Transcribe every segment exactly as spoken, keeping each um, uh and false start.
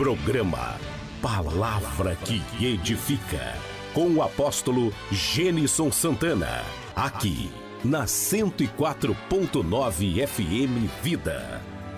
Programa Palavra que Edifica, com o apóstolo Gênison Santana, aqui na cento e quatro ponto nove F M Vida.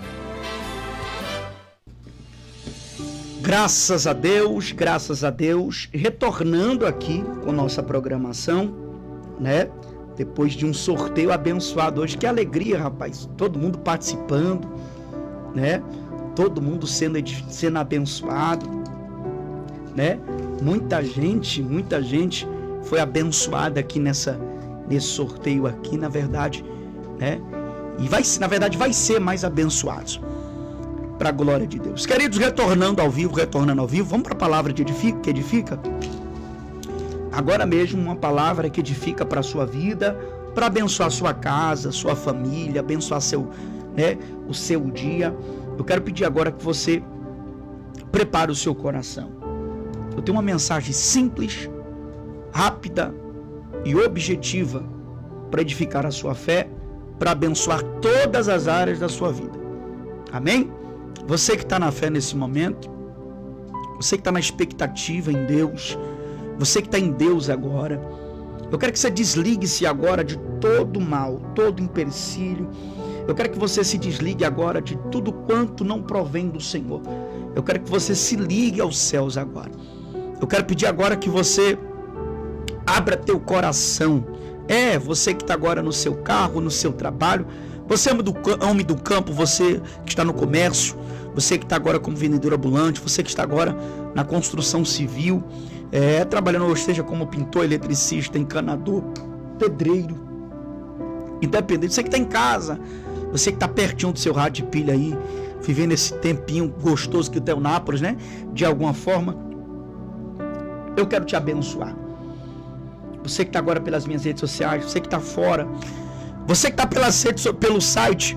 Graças a Deus, graças a Deus, retornando aqui com nossa programação, né? Depois de um sorteio abençoado hoje, que alegria, rapaz, todo mundo participando, né? Todo mundo sendo, sendo abençoado, né? Muita gente, muita gente foi abençoada aqui nessa, nesse sorteio aqui, na verdade, né? E vai, na verdade, vai ser mais abençoados, para a glória de Deus. Queridos, retornando ao vivo, retornando ao vivo, vamos para a palavra de edifica, que edifica? Agora mesmo uma palavra que edifica para a sua vida, para abençoar a sua casa, sua família, abençoar seu, né, o seu dia. Eu quero pedir agora que você prepare o seu coração. Eu tenho uma mensagem simples, rápida e objetiva para edificar a sua fé, para abençoar todas as áreas da sua vida. Amém? Você que está na fé nesse momento, você que está na expectativa em Deus, você que está em Deus agora, eu quero que você desligue-se agora de todo mal, todo empecilho. Eu quero que você se desligue agora de tudo quanto não provém do Senhor. Eu quero que você se ligue aos céus agora. Eu quero pedir agora que você abra teu coração. É, você que está agora no seu carro, no seu trabalho, você é homem do campo, você que está no comércio, você que está agora como vendedor ambulante, você que está agora na construção civil, é, trabalhando, ou seja, como pintor, eletricista, encanador, pedreiro, independente, você que está em casa, você que está pertinho do seu rádio de pilha aí, vivendo esse tempinho gostoso que o Teonápolis, né? De alguma forma, eu quero te abençoar. Você que está agora pelas minhas redes sociais, você que está fora, você que está pelas redes, pelo site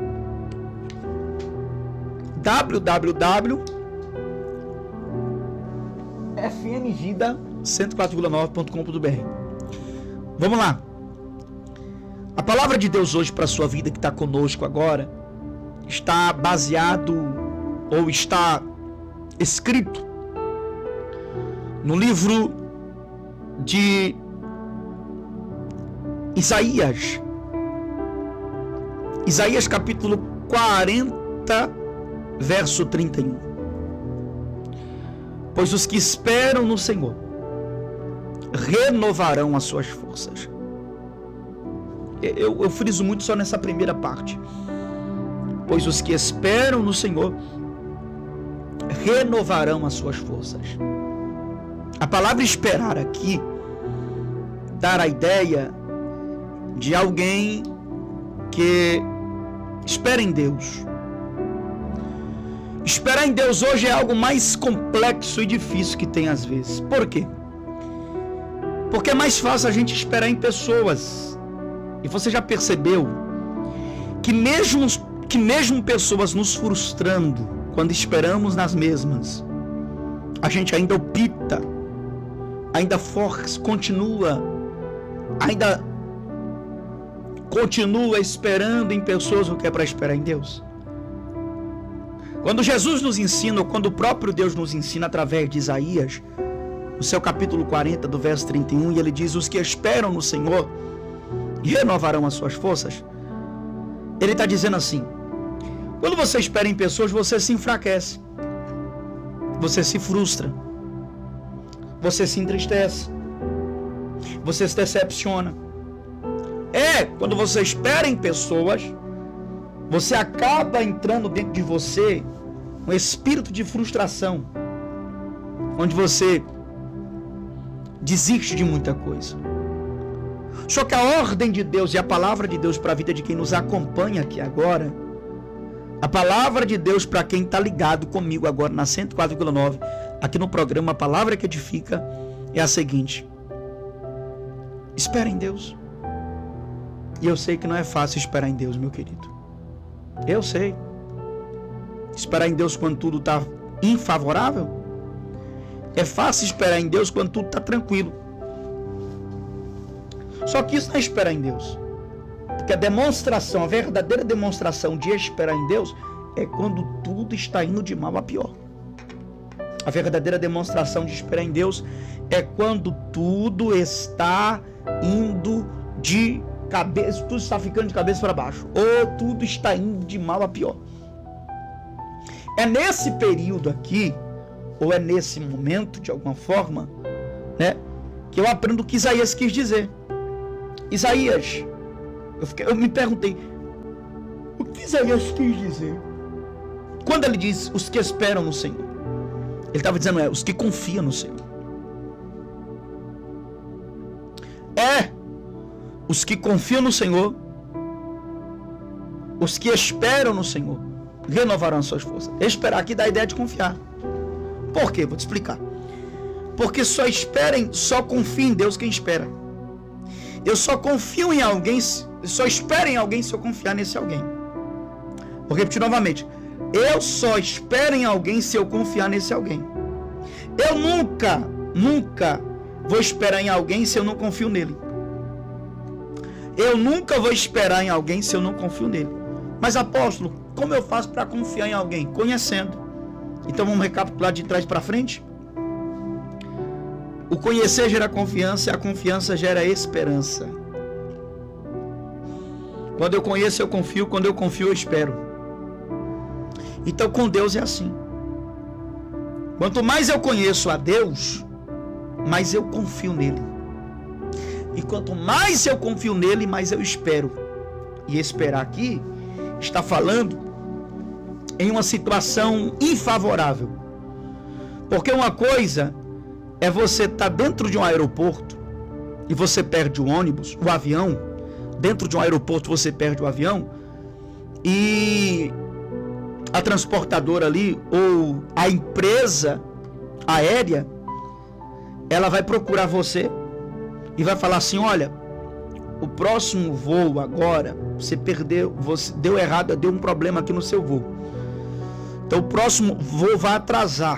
w w w ponto f m vida cento e quatro vírgula nove ponto com ponto b r. Vamos lá. A palavra de Deus hoje para a sua vida que está conosco agora está baseado ou está escrito no livro de Isaías. Isaías capítulo quarenta, verso trinta e um. Pois os que esperam no Senhor renovarão as suas forças. Eu, eu friso muito só nessa primeira parte. Pois os que esperam no Senhor renovarão as suas forças. A palavra esperar aqui dá a ideia de alguém que espera em Deus. Esperar em Deus hoje é algo mais complexo e difícil que tem às vezes. Por quê? Porque é mais fácil a gente esperar em pessoas. E você já percebeu que mesmo, que mesmo pessoas nos frustrando quando esperamos nas mesmas, a gente ainda opta, ainda força, continua, ainda continua esperando em pessoas o que é para esperar em Deus. Quando Jesus nos ensina, ou quando o próprio Deus nos ensina através de Isaías, no seu capítulo quarenta, do verso trinta e um, e ele diz: os que esperam no Senhor renovarão as suas forças. Ele está dizendo assim: quando você espera em pessoas, você se enfraquece, você se frustra, você se entristece, você se decepciona. É, quando você espera em pessoas, você acaba entrando dentro de você um espírito de frustração, onde você desiste de muita coisa. Só que a ordem de Deus e a palavra de Deus para a vida de quem nos acompanha aqui agora, a palavra de Deus para quem está ligado comigo agora na cento e quatro vírgula nove, aqui no programa A Palavra que Edifica, é a seguinte: espera em Deus. E eu sei que não é fácil esperar em Deus, meu querido. Eu sei. Esperar em Deus quando tudo está infavorável. É fácil esperar em Deus quando tudo está tranquilo. Só que isso não é esperar em Deus. Porque a demonstração, a verdadeira demonstração de esperar em Deus é quando tudo está indo de mal a pior. A verdadeira demonstração de esperar em Deus é quando tudo está indo de cabeça, tudo está ficando de cabeça para baixo, ou tudo está indo de mal a pior. É nesse período aqui, ou é nesse momento, de alguma forma, né, que eu aprendo o que Isaías quis dizer. Isaías, eu, fiquei, eu me perguntei, o que Isaías quis dizer? Quando ele diz, os que esperam no Senhor. Ele estava dizendo, é, os que confiam no Senhor. É, os que confiam no Senhor, os que esperam no Senhor, renovarão suas forças. Esperar aqui dá a ideia de confiar. Por quê? Vou te explicar. Porque só esperem, só confia em Deus quem espera. Eu só confio em alguém, só espero em alguém se eu confiar nesse alguém. Vou repetir novamente. Eu só espero em alguém se eu confiar nesse alguém. Eu nunca, nunca vou esperar em alguém se eu não confio nele. Eu nunca vou esperar em alguém se eu não confio nele. Mas, apóstolo, como eu faço para confiar em alguém? Conhecendo. Então vamos recapitular de trás para frente? O conhecer gera confiança e a confiança gera esperança. Quando eu conheço, eu confio. Quando eu confio, eu espero. Então com Deus é assim. Quanto mais eu conheço a Deus, mais eu confio nele. E quanto mais eu confio nele, mais eu espero. E esperar aqui está falando em uma situação infavorável. Porque uma coisa é você estar dentro de um aeroporto e você perde o ônibus, o avião. Dentro de um aeroporto você perde o avião e a transportadora ali, ou a empresa aérea, ela vai procurar você e vai falar assim, olha, o próximo voo agora, você perdeu, você deu errado, deu um problema aqui no seu voo. Então o próximo voo vai atrasar.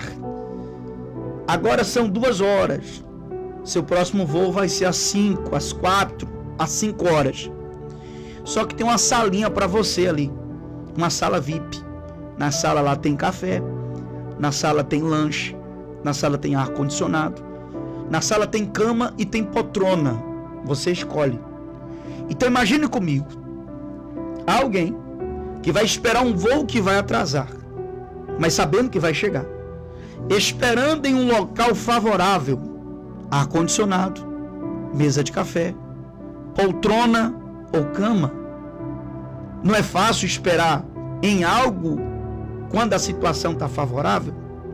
Agora são duas horas. Seu próximo voo vai ser às cinco, às quatro, às cinco horas. Só que tem uma salinha para você ali, uma sala V I P. Na sala lá tem café, na sala tem lanche, na sala tem ar-condicionado, na sala tem cama e tem poltrona. Você escolhe. Então imagine comigo, alguém que vai esperar um voo que vai atrasar, mas sabendo que vai chegar, esperando em um local favorável, ar-condicionado, mesa de café, poltrona ou cama. Não é fácil esperar em algo quando a situação está favorável.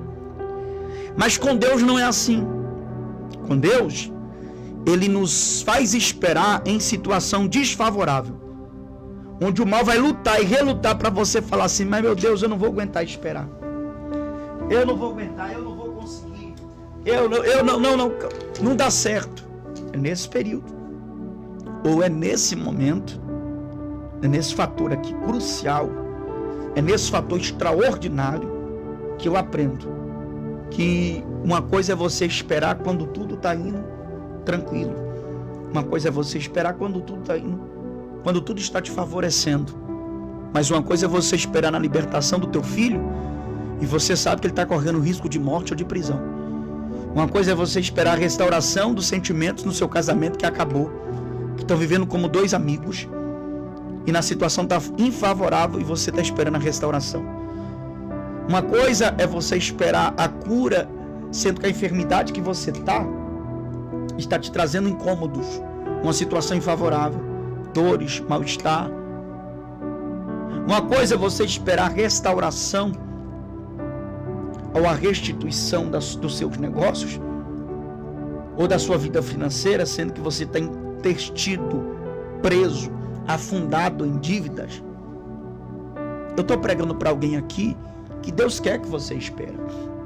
Mas com Deus não é assim. Com Deus, Ele nos faz esperar em situação desfavorável, onde o mal vai lutar e relutar para você falar assim, mas meu Deus, eu não vou aguentar esperar. Eu não vou aguentar, eu não vou conseguir. Eu não, eu não, não, não, não dá certo. É nesse período, ou é nesse momento, é nesse fator aqui crucial, é nesse fator extraordinário que eu aprendo que uma coisa é você esperar quando tudo está indo tranquilo. Uma coisa é você esperar quando tudo está indo, quando tudo está te favorecendo. Mas uma coisa é você esperar na libertação do teu filho e você sabe que ele está correndo risco de morte ou de prisão. Uma coisa é você esperar a restauração dos sentimentos no seu casamento que acabou, que estão vivendo como dois amigos e na situação está infavorável e você está esperando a restauração. Uma coisa é você esperar a cura, sendo que a enfermidade que você está está te trazendo incômodos, uma situação infavorável, dores, mal-estar. Uma coisa é você esperar a restauração ou a restituição das, dos seus negócios ou da sua vida financeira, sendo que você tem tido preso, afundado em dívidas. Eu estou pregando para alguém aqui que Deus quer que você espere.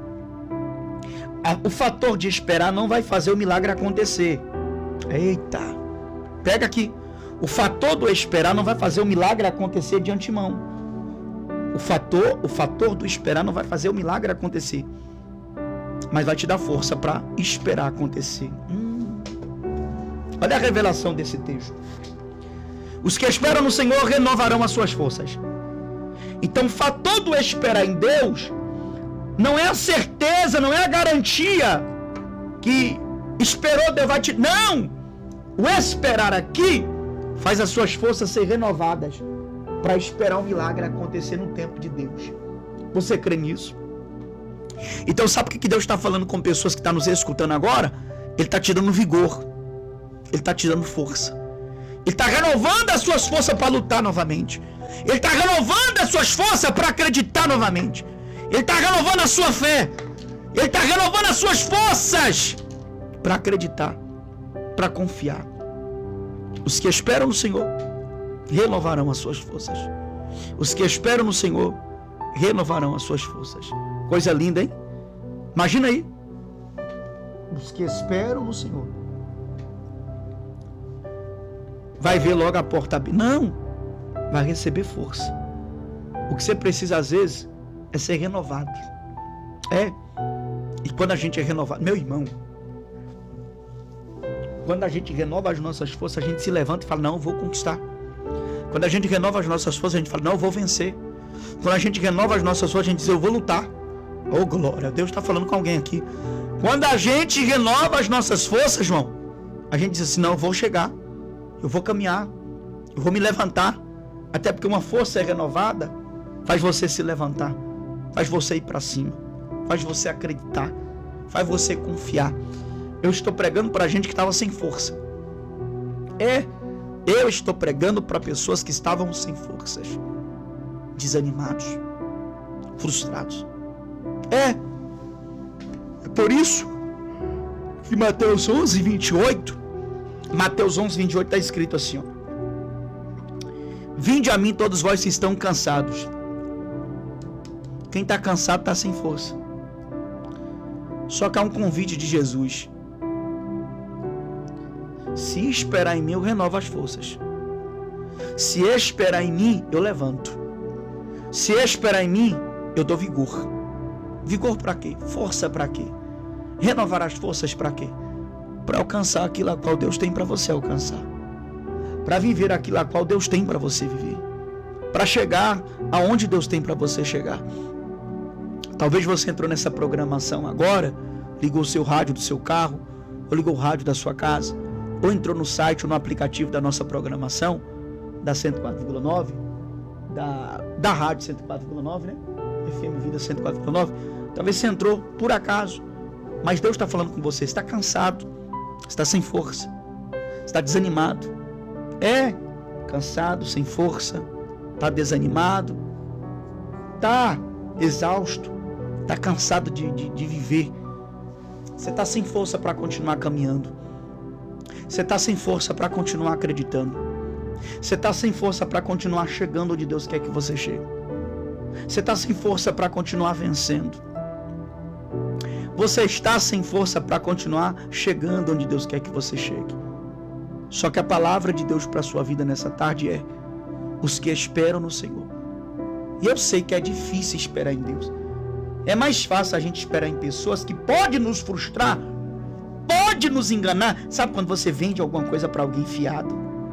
O fator de esperar não vai fazer o milagre acontecer. Eita, pega aqui. O fator do esperar não vai fazer o milagre acontecer de antemão. O fator, o fator do esperar não vai fazer o milagre acontecer, mas vai te dar força para esperar acontecer. Hum. Olha a revelação desse texto. Os que esperam no Senhor renovarão as suas forças. Então o fator do esperar em Deus Não é a certeza, não é a garantia que esperou Deus vai te... Não! O esperar aqui faz as suas forças ser renovadas para esperar um milagre acontecer no tempo de Deus. Você crê nisso? Então sabe o que Deus está falando com pessoas que estão nos escutando agora? Ele está te dando vigor. Ele está te dando força. Ele está renovando as suas forças para lutar novamente. Ele está renovando as suas forças para acreditar novamente. Ele está renovando a sua fé. Ele está renovando as suas forças para acreditar, para confiar. Os que esperam no Senhor renovarão as suas forças. Os que esperam no Senhor renovarão as suas forças. Coisa linda, hein? Imagina aí. Os que esperam no Senhor. Vai ver logo a porta abrir. Não. Vai receber força. O que você precisa às vezes é ser renovado. É. E quando a gente é renovado, meu irmão, quando a gente renova as nossas forças, a gente se levanta e fala, não, eu vou conquistar. Quando a gente renova as nossas forças, a gente fala, não, eu vou vencer. Quando a gente renova as nossas forças, a gente diz, eu vou lutar. Oh, glória, Deus está falando com alguém aqui. Quando a gente renova as nossas forças, João, a gente diz assim, não, eu vou chegar. Eu vou caminhar. Eu vou me levantar. Até porque uma força renovada faz você se levantar. Faz você ir para cima. Faz você acreditar. Faz você confiar. Eu estou pregando para gente que estava sem força. É, eu estou pregando para pessoas que estavam sem forças. Desanimados. Frustrados. É. É por isso que Mateus onze, vinte e oito, Mateus onze, vinte e oito está escrito assim, ó. Vinde a mim todos vós que estão cansados. Quem está cansado está sem força. Só que há um convite de Jesus. Se esperar em mim, eu renovo as forças. Se esperar em mim, eu levanto. Se esperar em mim, eu dou vigor. Vigor para quê? Força para quê? Renovar as forças para quê? Para alcançar aquilo a qual Deus tem para você alcançar. Para viver aquilo a qual Deus tem para você viver. Para chegar aonde Deus tem para você chegar. Talvez você entrou nessa programação agora, ligou o seu rádio do seu carro, ou ligou o rádio da sua casa, ou entrou no site ou no aplicativo da nossa programação, da cento e quatro vírgula nove, da, da rádio cento e quatro vírgula nove, né? F M Vida cento e quatro vírgula nove. Talvez você entrou por acaso, mas Deus está falando com você. Você está cansado, está sem força, está desanimado. É, cansado, sem força, está desanimado, está exausto, está cansado de, de, de viver. Você está sem força para continuar caminhando. Você está sem força para continuar acreditando. Você está sem força para continuar chegando onde Deus quer que você chegue. Você está sem força para continuar vencendo. Você está sem força para continuar chegando onde Deus quer que você chegue. Só que a palavra de Deus para a sua vida nessa tarde é: os que esperam no Senhor. E eu sei que é difícil esperar em Deus. É mais fácil a gente esperar em pessoas que podem nos frustrar, pode nos enganar. Sabe quando você vende alguma coisa para alguém fiado?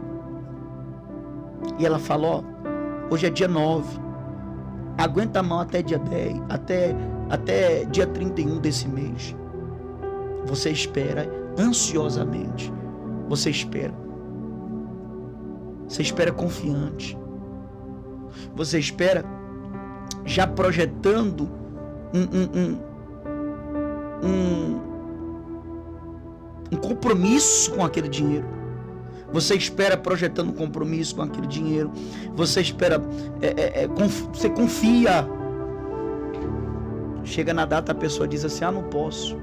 E ela fala, ó, hoje é dia nove, aguenta a mão até dia dez, até, até dia trinta e um desse mês. Você espera ansiosamente. Você espera. Você espera confiante. Você espera já projetando um, um, um, um, um compromisso com aquele dinheiro. Você espera projetando um compromisso com aquele dinheiro. Você espera, é, é, é, conf, você confia. Chega na data, a pessoa diz assim, ah, não posso.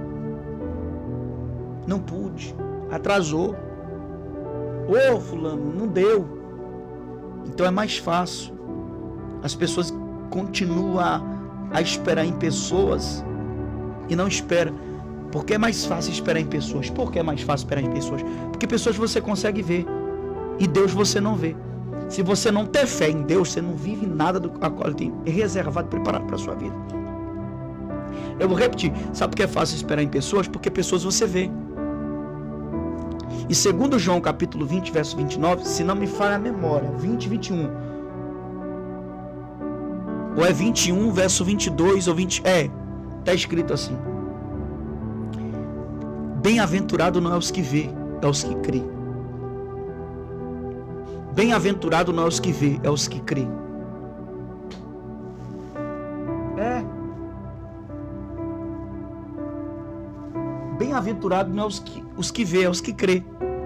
Não pude. Atrasou. Ô, fulano, não deu. Então é mais fácil. As pessoas continuam a, a esperar em pessoas e não esperam. Porque é mais fácil esperar em pessoas. Por que é mais fácil esperar em pessoas? Porque pessoas você consegue ver e Deus você não vê. Se você não ter fé em Deus, você não vive nada do qual Ele tem reservado, preparado para a sua vida. Eu vou repetir. Sabe por que é fácil esperar em pessoas? Porque pessoas você vê. E segundo João capítulo vinte, verso vinte e nove, se não me falha a memória, vinte, vinte e um. Ou é vinte e um, verso vinte e dois ou vinte... É, está escrito assim. Bem-aventurado não é os que vê, é os que crê. Bem-aventurado não é os que vê, é os que crê. É. Bem-aventurado não é os que, os que vê, é os que crê.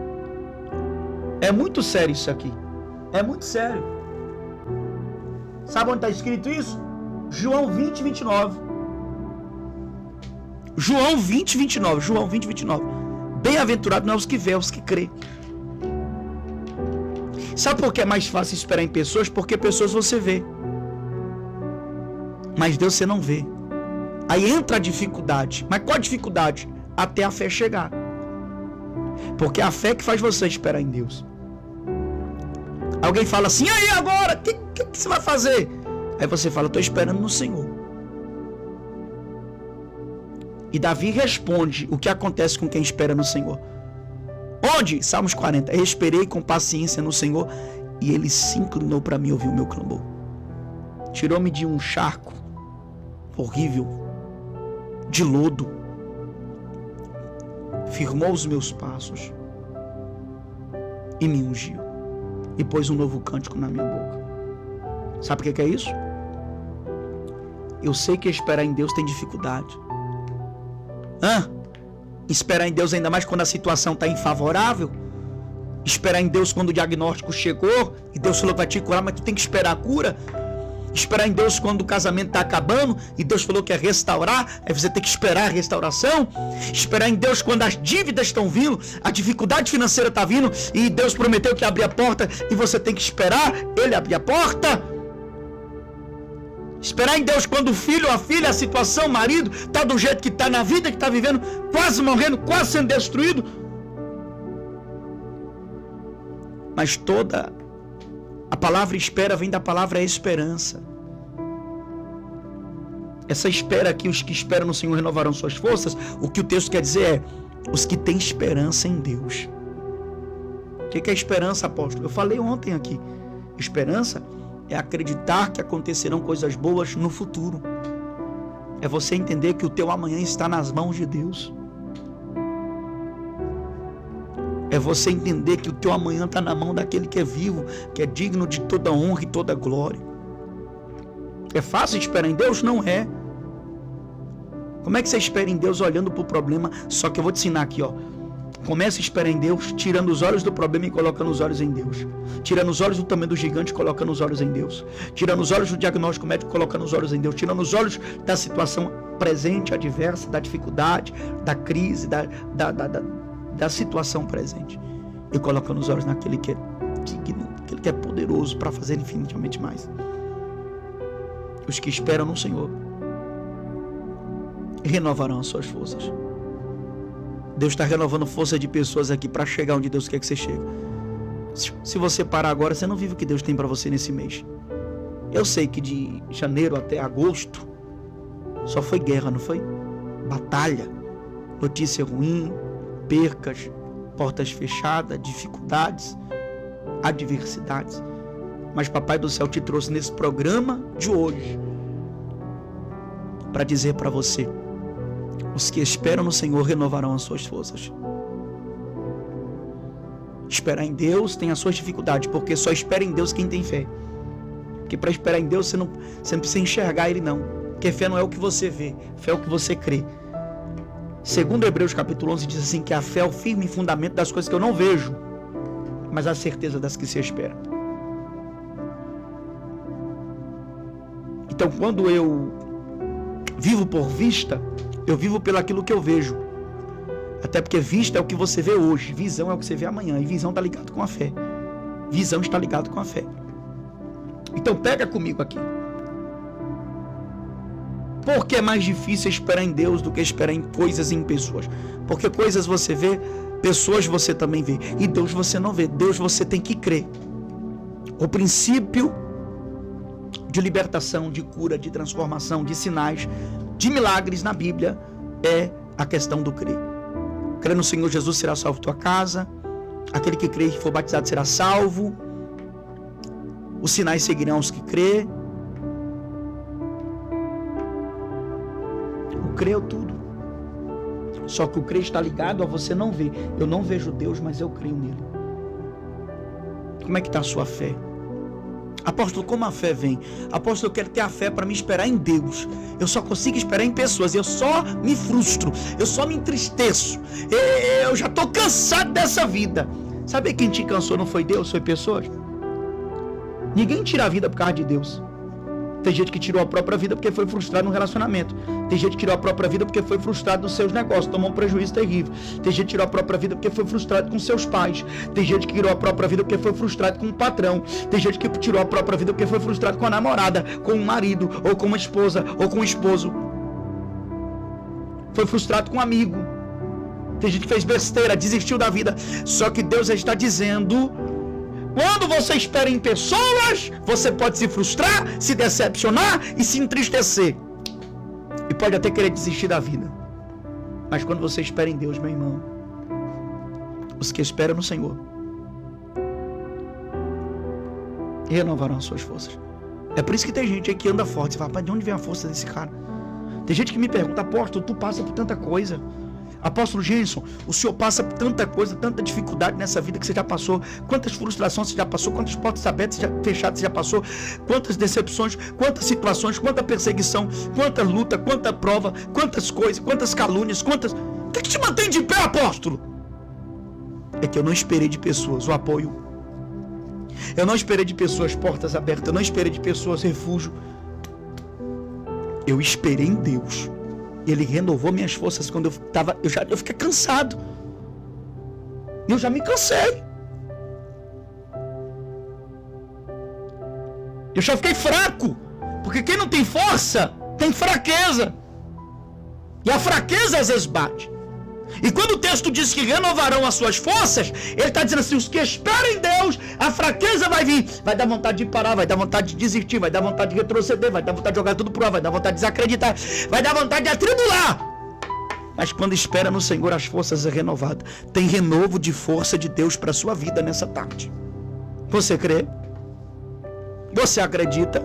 É muito sério isso aqui. É muito sério. Sabe onde está escrito isso? João vinte, vinte e nove. João vinte, vinte e nove. João vinte, vinte e nove. Bem-aventurado não é os que vê, é os que crê. Sabe por que é mais fácil esperar em pessoas? Porque pessoas você vê, mas Deus você não vê. Aí entra a dificuldade. Mas qual a dificuldade? Até a fé chegar. Porque é a fé que faz você esperar em Deus. Alguém fala assim, aí agora, o que, que, que você vai fazer? Aí você fala, estou esperando no Senhor. E Davi responde o que acontece com quem espera no Senhor. Onde? Salmos quarenta. Eu esperei com paciência no Senhor e Ele se inclinou para mim ouvir o meu clamor. Tirou-me de um charco horrível, de lodo. Firmou os meus passos e me ungiu. E pôs um novo cântico na minha boca. Sabe o que é isso? Eu sei que esperar em Deus tem dificuldade. Hã? Esperar em Deus ainda mais quando a situação está infavorável. Esperar em Deus quando o diagnóstico chegou e Deus falou que vai te curar, mas tu tem que esperar a cura. Esperar em Deus quando o casamento está acabando e Deus falou que ia restaurar, aí você tem que esperar a restauração. Esperar em Deus quando as dívidas estão vindo, a dificuldade financeira está vindo e Deus prometeu que ia abrir a porta e você tem que esperar Ele abrir a porta. Esperar em Deus quando o filho, a filha, a situação, o marido está do jeito que está, na vida que está vivendo, quase morrendo, quase sendo destruído. Mas toda a palavra espera vem da palavra esperança. Essa espera aqui, os que esperam no Senhor renovarão suas forças. O que o texto quer dizer é, os que têm esperança em Deus. O que é esperança, apóstolo? Eu falei ontem aqui. Esperança é acreditar que acontecerão coisas boas no futuro. É você entender que o teu amanhã está nas mãos de Deus. É você entender que o teu amanhã está na mão daquele que é vivo, que é digno de toda honra e toda glória. É fácil esperar em Deus? Não é. Como é que você espera em Deus olhando para o problema? Só que eu vou te ensinar aqui, ó. Comece a esperar em Deus, tirando os olhos do problema e colocando os olhos em Deus. Tirando os olhos do tamanho do gigante e colocando os olhos em Deus. Tirando os olhos do diagnóstico médico e colocando os olhos em Deus. Tirando os olhos da situação presente, adversa, da dificuldade, da crise, da, da, da, da, da situação presente. E colocando os olhos naquele que é digno, aquele que é poderoso para fazer infinitamente mais. Os que esperam no Senhor renovarão as suas forças. Deus está renovando força de pessoas aqui para chegar onde Deus quer que você chegue. Se você parar agora, você não vive o que Deus tem para você nesse mês. Eu sei que de janeiro até agosto só foi guerra, não foi? Batalha, notícia ruim, percas, portas fechadas, dificuldades, adversidades. Mas Papai do Céu te trouxe nesse programa de hoje para dizer para você: os que esperam no Senhor renovarão as suas forças. Esperar em Deus tem as suas dificuldades, porque só espera em Deus quem tem fé. Porque para esperar em Deus você não, você não precisa enxergar Ele não. Porque fé não é o que você vê, fé é o que você crê. Segundo Hebreus capítulo onze diz assim, que a fé é o firme fundamento das coisas que eu não vejo, mas a certeza das que se espera. Então quando eu vivo por vista, eu vivo pelo aquilo que eu vejo. Até porque vista é o que você vê hoje, visão é o que você vê amanhã, e visão está ligado com a fé. Visão está ligado com a fé. Então pega comigo aqui. Por que é mais difícil esperar em Deus do que esperar em coisas e em pessoas? Porque coisas você vê, pessoas você também vê, e Deus você não vê. Deus você tem que crer. O princípio de libertação, de cura, de transformação, de sinais, de milagres na Bíblia é a questão do crer. Crer no Senhor Jesus será salvo tua casa. Aquele que crê e for batizado será salvo. Os sinais seguirão os que crê. creio tudo. Só que o crer está ligado a você não ver. Eu não vejo Deus, mas eu creio nele. Como é que está a sua fé? Apóstolo, como a fé vem? Apóstolo, eu quero ter a fé para me esperar em Deus. Eu só consigo esperar em pessoas. Eu só me frustro. Eu só me entristeço. Eu já estou cansado dessa vida. Sabe quem te cansou? Não foi Deus, foi pessoas. Ninguém tira a vida por causa de Deus. Tem gente que tirou a própria vida porque foi frustrado no relacionamento. Tem gente que tirou a própria vida porque foi frustrado nos seus negócios, tomou um prejuízo terrível. Tem gente que tirou a própria vida porque foi frustrado com seus pais. Tem gente que tirou a própria vida porque foi frustrado com o patrão. Tem gente que tirou a própria vida porque foi frustrado com a namorada, com o marido, ou com uma esposa, ou com o esposo. Foi frustrado com um amigo. Tem gente que fez besteira, desistiu da vida. Só que Deus está dizendo... Quando você espera em pessoas, você pode se frustrar, se decepcionar e se entristecer. E pode até querer desistir da vida. Mas quando você espera em Deus, meu irmão, os que esperam no Senhor renovarão as suas forças. É por isso que tem gente aí que anda forte. Você fala, de onde vem a força desse cara? Tem gente que me pergunta, apóstolo, tu passa por tanta coisa. Apóstolo Genson, o senhor passa por tanta coisa, tanta dificuldade nessa vida que você já passou. Quantas frustrações você já passou, quantas portas abertas, já, fechadas você já passou, quantas decepções, quantas situações, quanta perseguição, quanta luta, quanta prova, quantas coisas, quantas calúnias, quantas... O que, que te mantém de pé, apóstolo? É que eu não esperei de pessoas o apoio. Eu não esperei de pessoas portas abertas, eu não esperei de pessoas refúgio. Eu esperei em Deus. Ele renovou minhas forças quando eu estava... Eu, já, eu fiquei cansado. Eu já me cansei. Eu já fiquei fraco. Porque quem não tem força, tem fraqueza. E a fraqueza às vezes bate. E quando o texto diz que renovarão as suas forças, ele está dizendo assim, os que esperam em Deus, a fraqueza vai vir, vai dar vontade de parar, vai dar vontade de desistir, vai dar vontade de retroceder, vai dar vontade de jogar tudo pro ar, vai dar vontade de desacreditar, vai dar vontade de atribular. Mas quando espera no Senhor, as forças é renovadas. Tem renovo de força de Deus para a sua vida nessa tarde. Você crê? Você acredita?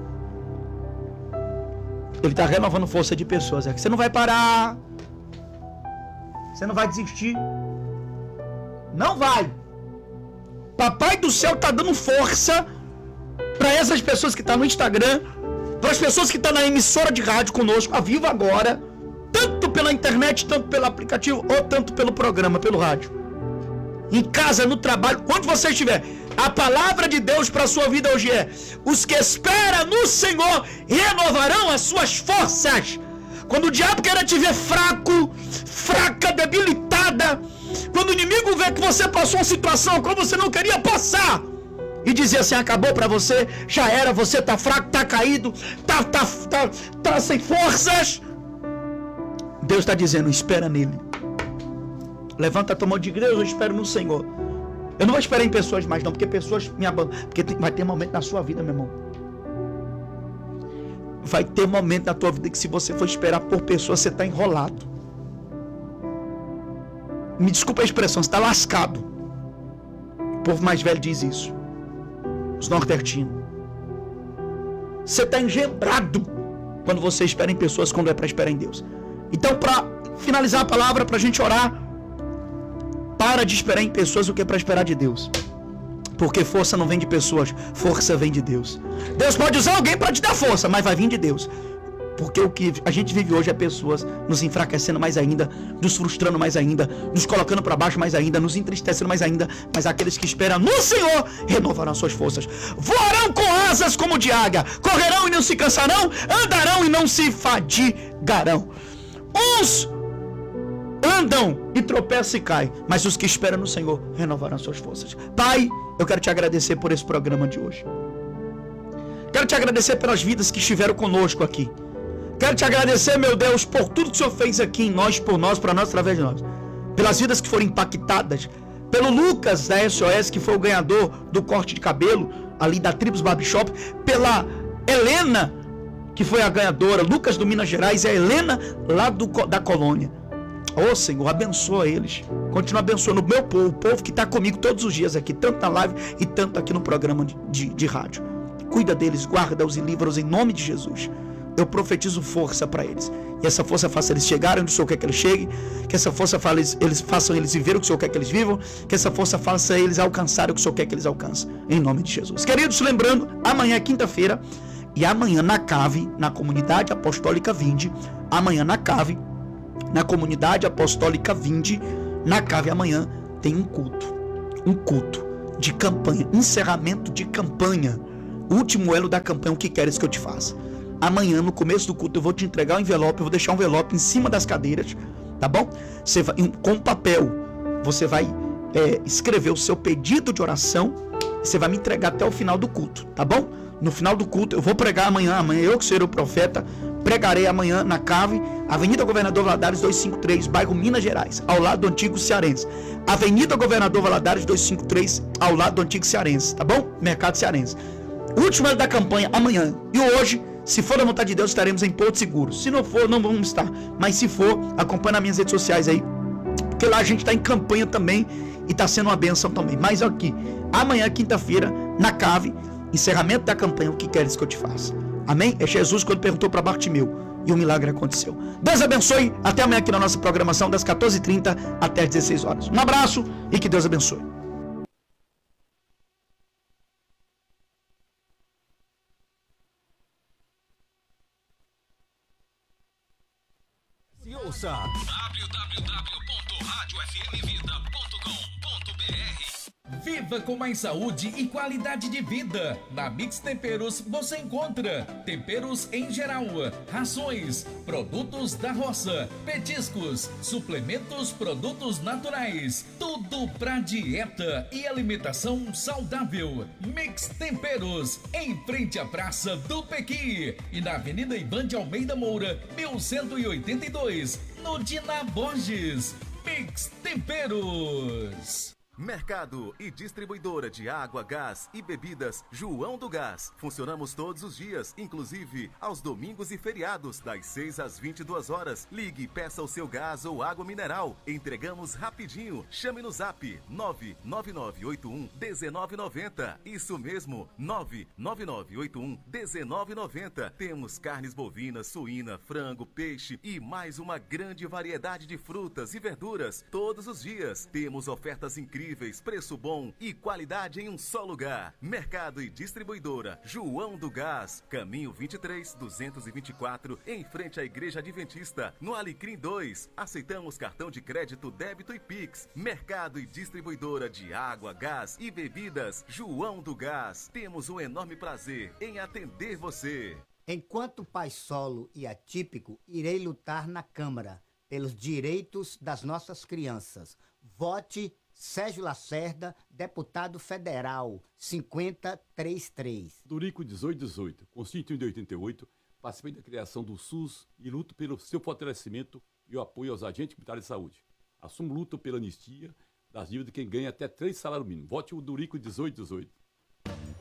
Ele está renovando força de pessoas. É que você não vai parar. Você não vai desistir. Não vai. Papai do céu está dando força para essas pessoas que estão tá no Instagram, para as pessoas que estão tá na emissora de rádio conosco, a vivo agora, tanto pela internet, tanto pelo aplicativo, ou tanto pelo programa, pelo rádio. Em casa, no trabalho, onde você estiver. A palavra de Deus para a sua vida hoje é: os que esperam no Senhor renovarão as suas forças. Quando o diabo quer te ver fraco, fraca, debilitada, quando o inimigo vê que você passou uma situação como você não queria passar, e dizer assim, acabou pra você, já era, você tá fraco, tá caído, tá, tá, tá, tá sem forças, Deus está dizendo, espera nele. Levanta a tua mão de Deus, eu espero no Senhor. Eu não vou esperar em pessoas mais não, porque pessoas me abandonam, porque vai ter um momento na sua vida, meu irmão. Vai ter um momento na tua vida que se você for esperar por pessoas, você está enrolado. Me desculpa a expressão, você está lascado. O povo mais velho diz isso. Os nordestinos. Você está engendrado quando você espera em pessoas, quando é para esperar em Deus. Então, para finalizar a palavra, para a gente orar, para de esperar em pessoas o que é para esperar de Deus. Porque força não vem de pessoas, força vem de Deus. Deus pode usar alguém para te dar força, mas vai vir de Deus. Porque o que a gente vive hoje é pessoas nos enfraquecendo mais ainda, nos frustrando mais ainda, nos colocando para baixo mais ainda, nos entristecendo mais ainda. Mas aqueles que esperam no Senhor renovarão suas forças. Voarão com asas como de águia, correrão e não se cansarão, andarão e não se fadigarão. Uns andam e tropeçam e caem, mas os que esperam no Senhor renovarão suas forças. Pai, eu quero te agradecer por esse programa de hoje. Quero te agradecer pelas vidas que estiveram conosco aqui. Quero te agradecer, meu Deus, por tudo que o Senhor fez aqui em nós, por nós, para nós, através de nós. Pelas vidas que foram impactadas. Pelo Lucas da S O S, que foi o ganhador do corte de cabelo, ali da Tribos Barbershop. Pela Helena, que foi a ganhadora. Lucas do Minas Gerais e a Helena lá do, da Colônia. Ô Senhor, abençoa eles. Continua abençoando o meu povo, o povo que está comigo todos os dias aqui, tanto na live e tanto aqui no programa de, de, de rádio. Cuida deles, guarda-os e livra-os em nome de Jesus. eu profetizo força para eles. E essa força faça eles chegarem onde o Senhor quer que eles cheguem, que essa força faça eles, eles façam eles viver o que o Senhor quer que eles vivam, que essa força faça eles alcançarem o que o Senhor quer que eles alcancem, em nome de Jesus. Queridos, lembrando, amanhã é quinta-feira, e amanhã na Cave, na Comunidade Apostólica Vinde, amanhã na Cave, na Comunidade Apostólica Vinde, na Cave amanhã tem um culto, um culto de campanha, encerramento de campanha, último elo da campanha, o que queres que eu te faça? Amanhã, no começo do culto, eu vou te entregar um envelope, eu vou deixar um envelope em cima das cadeiras, tá bom? Você vai, com papel, você vai é, escrever o seu pedido de oração, você vai me entregar até o final do culto, tá bom? No final do culto, eu vou pregar amanhã, amanhã eu que serei o profeta, pregarei amanhã na Cave, Avenida Governador Valadares duzentos e cinquenta e três, bairro Minas Gerais, ao lado do antigo Cearense. Avenida Governador Valadares duzentos e cinquenta e três, ao lado do antigo Cearense, tá bom? Mercado Cearense. Último ano da campanha, amanhã. E hoje, se for da vontade de Deus, estaremos em Porto Seguro. Se não for, não vamos estar. Mas se for, acompanha nas minhas redes sociais aí, porque lá a gente está em campanha também e está sendo uma bênção também. Mas aqui, amanhã, quinta-feira, na Cave, encerramento da campanha, o que queres que eu te faça? Amém? É Jesus quando perguntou para Bartimeu e o milagre aconteceu. Deus abençoe. Até amanhã aqui na nossa programação, das quatorze e trinta até as dezesseis horas. Um abraço e que Deus abençoe. Se ouça w w w ponto rádio f m vida ponto com ponto b r. Viva com mais saúde e qualidade de vida. Na Mix Temperos você encontra temperos em geral, rações, produtos da roça, petiscos, suplementos, produtos naturais, tudo pra dieta e alimentação saudável. Mix Temperos, em frente à Praça do Pequi e na Avenida Ivan de Almeida Moura, mil cento e oitenta e dois, no Dina Borges. Mix Temperos. Mercado e distribuidora de água, gás e bebidas João do Gás. Funcionamos todos os dias, inclusive aos domingos e feriados, das seis às vinte e duas horas. Ligue e peça o seu gás ou água mineral. Entregamos rapidinho. Chame no zap nove nove nove oito um um nove nove zero. Isso mesmo, nove nove nove oito um um nove nove zero. Temos carnes bovinas, suína, frango, peixe e mais uma grande variedade de frutas e verduras todos os dias. Temos ofertas incríveis, preço bom e qualidade em um só lugar. Mercado e distribuidora João do Gás, caminho vinte e três, duzentos e vinte e quatro, em frente à Igreja Adventista, no Alecrim dois. Aceitamos cartão de crédito, débito e Pix. Mercado e distribuidora de água, gás e bebidas João do Gás. Temos um enorme prazer em atender você. Enquanto pai solo e atípico, irei lutar na Câmara pelos direitos das nossas crianças. Vote Sérgio Lacerda, deputado federal, cinquenta e trinta e três. Durico dezoito dezoito, constituído em oitenta e oito, participei da criação do SUS e luto pelo seu fortalecimento e o apoio aos agentes militares de saúde. Assumo luta pela anistia das dívidas de quem ganha até três salários mínimos. Vote o Durico dezoito dezoito.